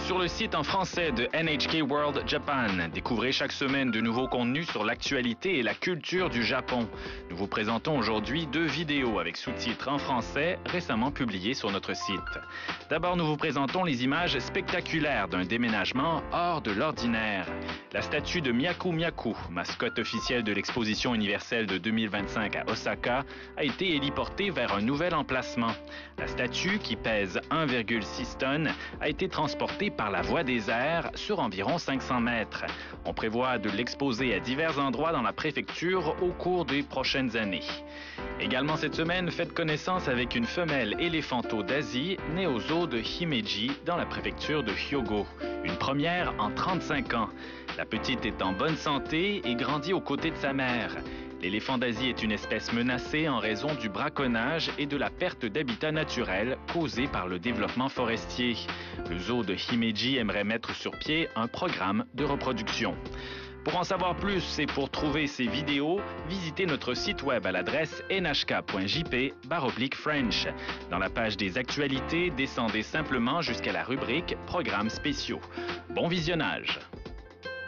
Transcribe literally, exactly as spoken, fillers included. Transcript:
Sur le site en français de N H K World Japan, découvrez chaque semaine de nouveaux contenus sur l'actualité et la culture du Japon. Nous vous présentons aujourd'hui deux vidéos avec sous-titres en français récemment publiées sur notre site. D'abord, nous vous présentons les images spectaculaires d'un déménagement hors de l'ordinaire. La statue de Myaku Myaku, mascotte officielle de l'exposition universelle de deux mille vingt-cinq à Osaka, a été héliportée vers un nouvel emplacement. La statue, qui pèse un virgule six tonnes, a été transportée par la voie des airs sur environ cinq cents mètres. On prévoit de l'exposer à divers endroits dans la préfecture au cours des prochaines années. Également cette semaine, faites connaissance avec une femelle éléphanto d'Asie née au zoo de Himeji dans la préfecture de Hyogo. Une première en trente-cinq ans. La petite est en bonne santé et grandit aux côtés de sa mère. L'éléphant d'Asie est une espèce menacée en raison du braconnage et de la perte d'habitat naturel causée par le développement forestier. Le zoo de Himeji aimerait mettre sur pied un programme de reproduction. Pour en savoir plus et pour trouver ces vidéos, visitez notre site web à l'adresse n h k point j p barre oblique French. Dans la page des actualités, descendez simplement jusqu'à la rubrique Programmes spéciaux. Bon visionnage!